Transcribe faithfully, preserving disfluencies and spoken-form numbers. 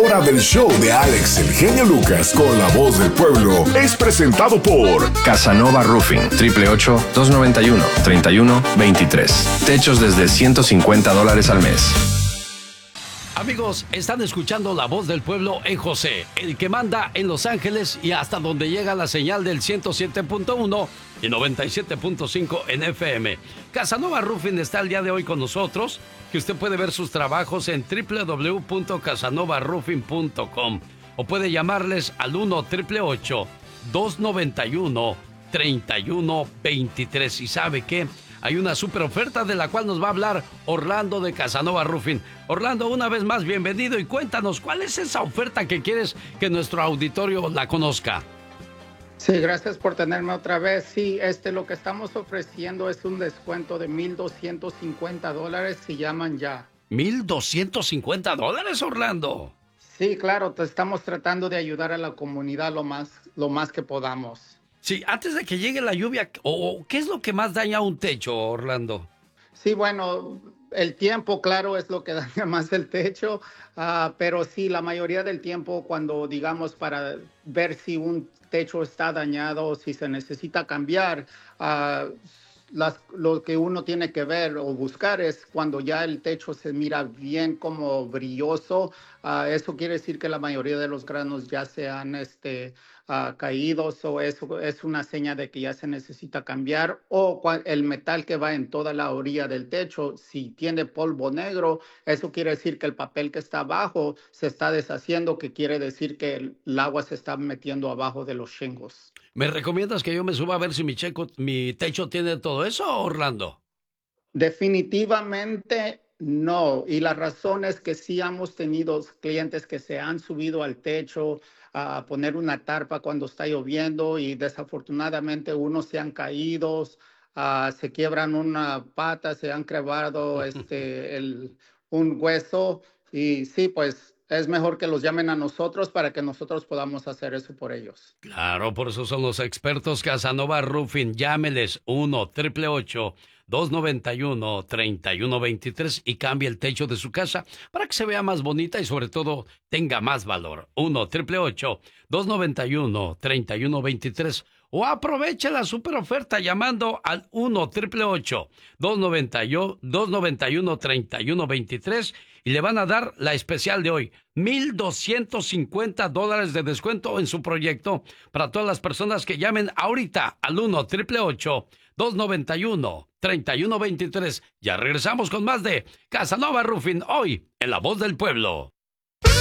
hora del show de Alex el genio Lucas con la voz del pueblo es presentado por Casanova Roofing, ocho ocho ocho, dos nueve uno, tres uno dos tres. Techos desde ciento cincuenta dólares al mes. Amigos, están escuchando La Voz del Pueblo en José, el que manda en Los Ángeles y hasta donde llega la señal del ciento siete punto uno y noventa y siete punto cinco en F M. Casanova Roofing está el día de hoy con nosotros, que usted puede ver sus trabajos en doble u doble u doble u punto casanova roofing punto com o puede llamarles al uno, ocho ocho ocho, dos nueve uno, tres uno dos tres. ¿Y sabe qué? Hay una super oferta de la cual nos va a hablar Orlando de Casanova Roofing. Orlando, una vez más, bienvenido y cuéntanos, ¿cuál es esa oferta que quieres que nuestro auditorio la conozca? Sí, gracias por tenerme otra vez. Sí, este, lo que estamos ofreciendo es un descuento de mil doscientos cincuenta dólares si llaman ya. ¿mil doscientos cincuenta dólares, Orlando? Sí, claro, te estamos tratando de ayudar a la comunidad lo más, lo más que podamos. Sí, antes de que llegue la lluvia, ¿o qué es lo que más daña un techo, Orlando? Sí, bueno, el tiempo, claro, es lo que daña más el techo, uh, pero sí, la mayoría del tiempo cuando, digamos, para ver si un techo está dañado o si se necesita cambiar, uh, las, lo que uno tiene que ver o buscar es cuando ya el techo se mira bien como brilloso, uh, eso quiere decir que la mayoría de los granos ya se han este, uh, caídos o eso es una señal de que ya se necesita cambiar, o el metal que va en toda la orilla del techo, si tiene polvo negro, eso quiere decir que el papel que está abajo se está deshaciendo, que quiere decir que el, el agua se está metiendo abajo de los shingles. ¿Me recomiendas que yo me suba a ver si mi, checo, mi techo tiene todo eso, Orlando? Definitivamente no. Y la razón es que sí hemos tenido clientes que se han subido al techo a poner una tarpa cuando está lloviendo y desafortunadamente unos se han caído, uh, se quiebran una pata, se han quebrado este, el, un hueso y sí, pues es mejor que los llamen a nosotros para que nosotros podamos hacer eso por ellos. Claro, por eso son los expertos Casanova Roofing. Llámeles uno, ocho ocho ocho, dos nueve uno, tres uno dos tres y cambie el techo de su casa para que se vea más bonita y sobre todo tenga más valor. uno, ocho ocho ocho, dos nueve uno, tres uno dos tres o aproveche la super oferta llamando al uno, ocho ocho ocho, dos nueve uno, tres uno dos tres y le van a dar la especial de hoy, mil doscientos cincuenta dólares de descuento en su proyecto para todas las personas que llamen ahorita al uno, ocho ocho ocho, dos nueve uno, tres uno dos tres. Ya regresamos con más de Casanova Roofing hoy en La Voz del Pueblo.